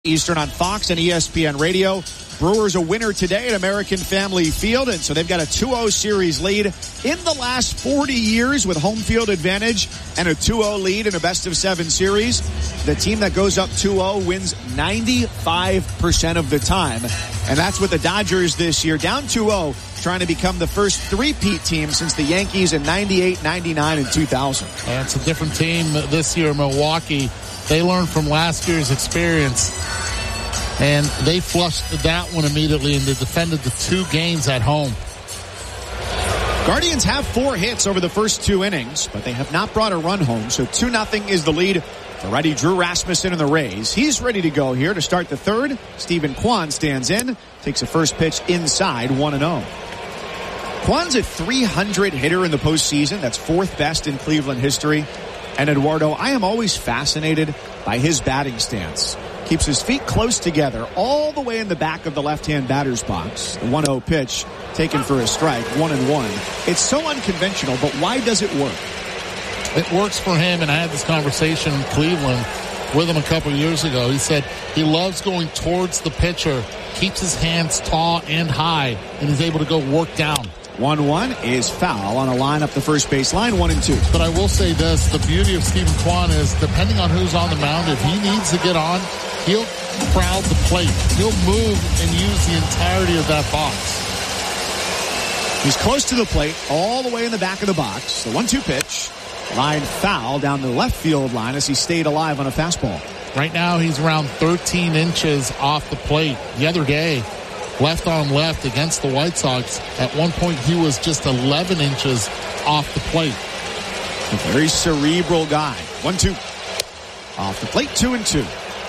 Eastern on Fox and ESPN Radio. Brewers a winner today at American Family Field, and so they've got a 2-0 series lead in the last 40 years with home field advantage and a 2-0 lead in a best-of-7 series. The team that goes up 2-0 wins 95% of the time, and that's what the Dodgers this year, down 2-0, trying to become the first three-peat team since the Yankees in 98, 99, and 2000. And it's a different team this year, Milwaukee. They learned from last year's experience, and they flushed that one immediately, and they defended the 2 games at home. Guardians have 4 hits over the first 2 innings, but they have not brought a run home, so 2-0 is the lead for righty Drew Rasmussen and the Rays. He's ready to go here to start the third. Stephen Kwan stands in, takes a first pitch inside, 1-0. Kwan's a 300 hitter in the postseason. That's 4th best in Cleveland history. And Eduardo, I am always fascinated by his batting stance. Keeps his feet close together all the way in the back of the left-hand batter's box. The 1-0 pitch taken for a strike, 1-1. It's so unconventional, but why does it work? It works for him, and I had this conversation in Cleveland with him a couple years ago. He said he loves going towards the pitcher, keeps his hands tall and high, and he's able to go work down. 1-1 is foul on a line up the first base line, 1-2. But I will say this, the beauty of Stephen Kwan is, depending on who's on the mound, if he needs to get on, he'll crowd the plate. He'll move and use the entirety of that box. He's close to the plate, all the way in the back of the box. The 1-2 pitch, line foul down the left field line as he stayed alive on a fastball. Right now he's around 13 inches off the plate. The other day, left on left against the White Sox, at one point he was just 11 inches off the plate. A very cerebral guy. 1-2. Off the plate, 2-2.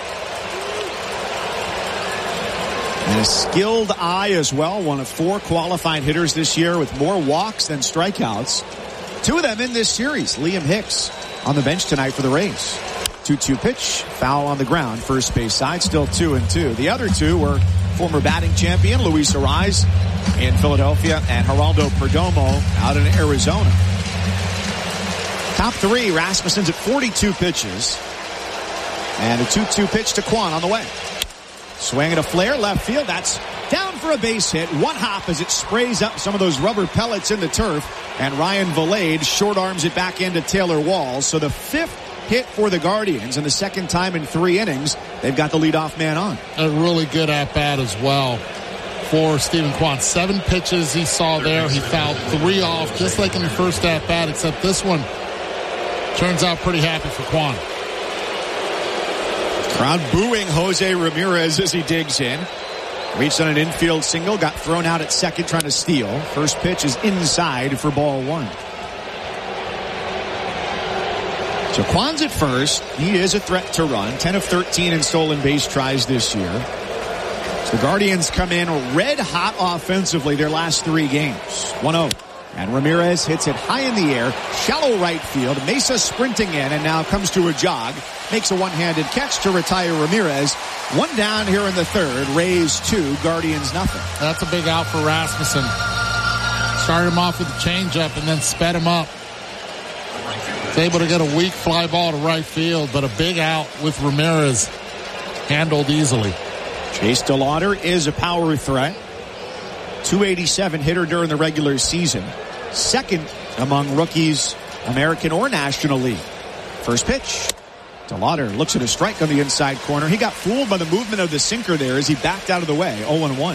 And a skilled eye as well. One of 4 qualified hitters this year with more walks than strikeouts. 2 of them in this series. Liam Hicks on the bench tonight for the Rays. 2-2 pitch, foul on the ground, first base side, still 2-2. The other 2 were former batting champion Luis Arraez in Philadelphia and Geraldo Perdomo out in Arizona. Top 3, Rasmussen's at 42 pitches. And a 2-2 pitch to Kwan on the way. Swing and a flare, left field. That's down for a base hit. One hop as it sprays up some of those rubber pellets in the turf. And Ryan Vilade short arms it back into Taylor Walls. So the 5th hit for the Guardians, and the 2nd time in 3 innings they've got the leadoff man on. A really good at-bat as well for Stephen Kwan. 7 pitches he saw there. He fouled 3 off, just like in the first at-bat, except this one turns out pretty happy for Kwan. Crowd booing Jose Ramirez as he digs in. Reached on an infield single, got thrown out at second trying to steal. First pitch is inside for ball 1. So Kwan's at first. He is a threat to run. 10 of 13 in stolen base tries this year. So the Guardians come in red hot offensively their last 3 games. 1-0. And Ramirez hits it high in the air. Shallow right field. Mesa sprinting in and now comes to a jog. Makes a one-handed catch to retire Ramirez. 1 down here in the 3rd. Rays 2, Guardians nothing. That's a big out for Rasmussen. Started him off with a changeup and then sped him up. He's able to get a weak fly ball to right field, but a big out with Ramirez handled easily. Chase DeLauder is a power threat. 287 hitter during the regular season. 2nd among rookies, American or National League. First pitch. DeLauder looks at a strike on the inside corner. He got fooled by the movement of the sinker there as he backed out of the way. 0-1.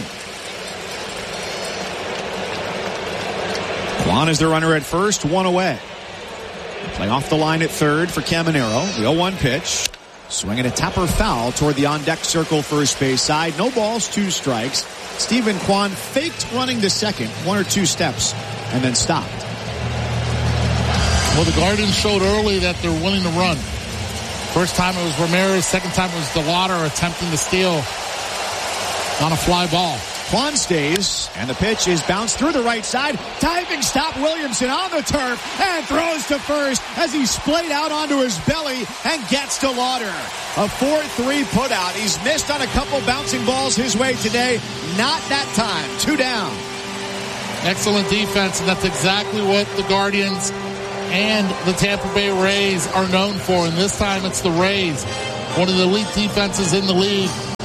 Kwan is the runner at first, 1 away. Play off the line at 3rd for Caminero. The 0-1 pitch. Swinging a tapper foul toward the on-deck circle first base side. No balls, 2 strikes. Stephen Kwan faked running to second, 1 or 2 steps, and then stopped. Well, the Guardians showed early that they're willing to run. First time it was Ramirez. Second time it was DeLauder attempting to steal on a fly ball. Kwan stays, and the pitch is bounced through the right side. Diving stop, Williamson on the turf and throws to first as he splayed out onto his belly and gets DeLauder. A 4-3 putout. He's missed on a couple bouncing balls his way today. Not that time. 2 down. Excellent defense, and that's exactly what the Guardians and the Tampa Bay Rays are known for. And this time it's the Rays, one of the elite defenses in the league.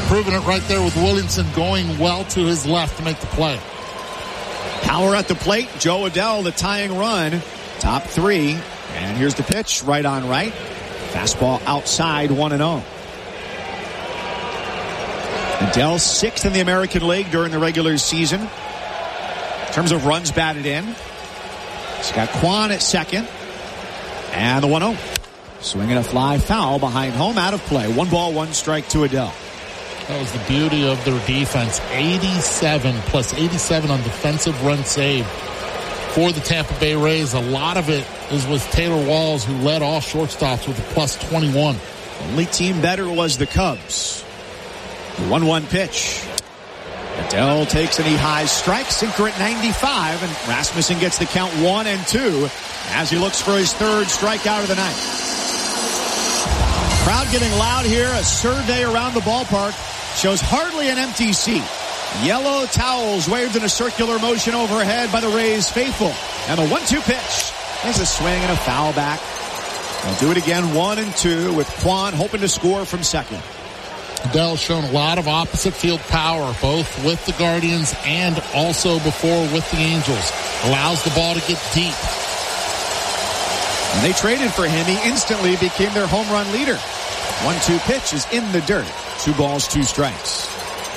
Proving it right there with Williamson going well to his left to make the play. Power at the plate. Joe Adell, the tying run. Top 3. And here's the pitch. Right on right. Fastball outside, 1-0. Adell 6th in the American League during the regular season. In terms of runs batted in. He's got Kwan at second. And the 1-0. Swinging a fly foul behind home, out of play. 1 ball, 1 strike to Adell. That was the beauty of their defense. 87 plus 87 on defensive run saved for the Tampa Bay Rays. A lot of it is with Taylor Walls, who led all shortstops with a plus 21. Only team better was the Cubs. The 1-1 pitch. Adell takes an high strike, sinker at 95, and Rasmussen gets the count 1-2 as he looks for his 3rd strikeout of the night. Crowd getting loud here. A survey around the ballpark shows hardly an empty seat. Yellow towels waved in a circular motion overhead by the Rays faithful. And the 1-2 pitch. There's a swing and a foul back. They'll do it again, 1-2 with Kwan hoping to score from second. Adell's shown a lot of opposite field power, both with the Guardians and also before with the Angels. Allows the ball to get deep. When they traded for him, he instantly became their home run leader. 1-2 pitch is in the dirt. 2 balls, 2 strikes.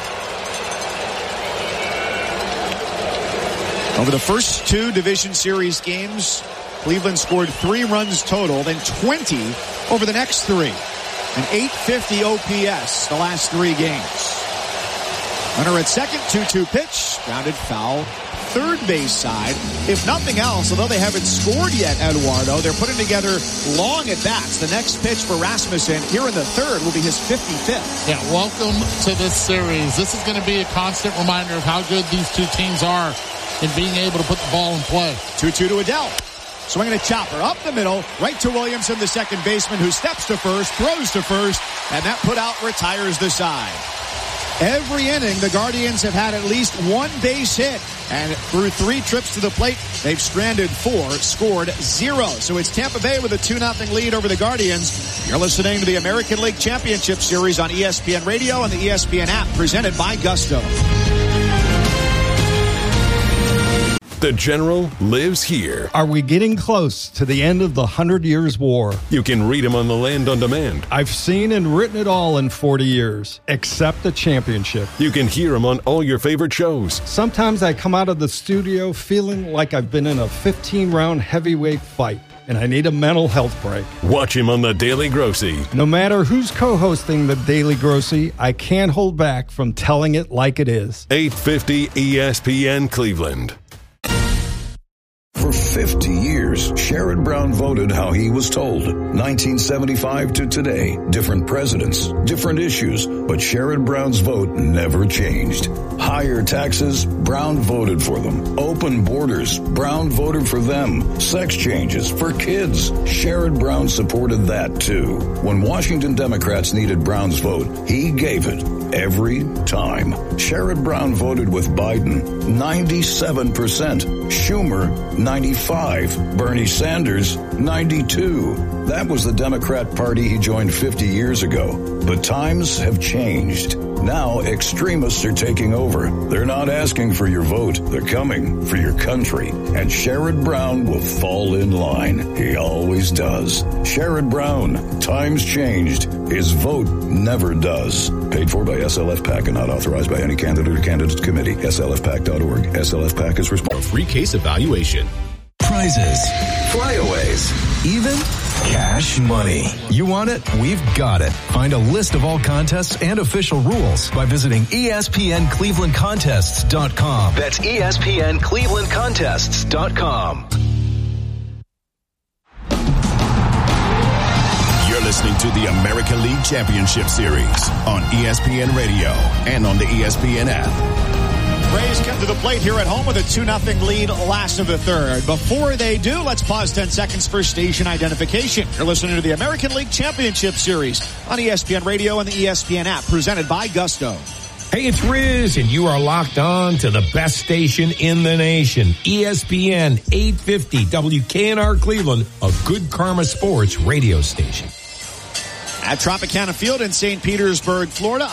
Over the first 2 division series games, Cleveland scored 3 runs total, then 20 over the next 3. An 850 OPS the last 3 games. Runner at second, 2-2 pitch, grounded foul. Third base side. If nothing else, although they haven't scored yet, Eduardo, they're putting together long at bats. The next pitch for Rasmussen here in the 3rd will be his 55th. Yeah, welcome to this series. This is going to be a constant reminder of how good these 2 teams are in being able to put the ball in play. 2-2 to Adell. Swinging a chopper up the middle, right to Williamson, the second baseman, who steps to first, throws to first, and that put out retires the side. Every inning, the Guardians have had at least 1 base hit. And through 3 trips to the plate, they've stranded 4, scored 0. So it's Tampa Bay with a 2-0 lead over the Guardians. You're listening to the American League Championship Series on ESPN Radio and the ESPN app, presented by Gusto. The General lives here. Are we getting close to the end of the 100 Years' War? You can read him on the Land on Demand. I've seen and written it all in 40 years, except the championship. You can hear him on all your favorite shows. Sometimes I come out of the studio feeling like I've been in a 15-round heavyweight fight, and I need a mental health break. Watch him on The Daily Grossy. No matter who's co-hosting The Daily Grossy, I can't hold back from telling it like it is. 850 ESPN Cleveland. For 50 years, Sherrod Brown voted how he was told. 1975 to today, different presidents, different issues, but Sherrod Brown's vote never changed. Higher taxes, Brown voted for them. Open borders, Brown voted for them. Sex changes for kids, Sherrod Brown supported that too. When Washington Democrats needed Brown's vote, he gave it every time. Sherrod Brown voted with Biden, 97%. Schumer, 95. Bernie Sanders, 92. That was the Democrat Party he joined 50 years ago. But times have changed. Now extremists are taking over. They're not asking for your vote. They're coming for your country. And Sherrod Brown will fall in line. He always does. Sherrod Brown, times changed. His vote never does. Paid for by SLF PAC and not authorized by any candidate or candidate committee. SLFPAC.org. SLF PAC is responsible. Free case evaluation. Prizes, flyaways, even cash money. You want it? We've got it. Find a list of all contests and official rules by visiting ESPNClevelandContests.com. That's ESPNClevelandContests.com. You're listening to the American League Championship Series on ESPN Radio and on the ESPN app. Rays come to the plate here at home with a 2-0 lead last of the 3rd. Before they do, let's pause 10 seconds for station identification. You're listening to the American League Championship Series on ESPN Radio and the ESPN app, presented by Gusto. Hey, it's Riz, and you are locked on to the best station in the nation, ESPN 850 WKNR Cleveland, a Good Karma Sports radio station. At Tropicana Field in St. Petersburg, Florida.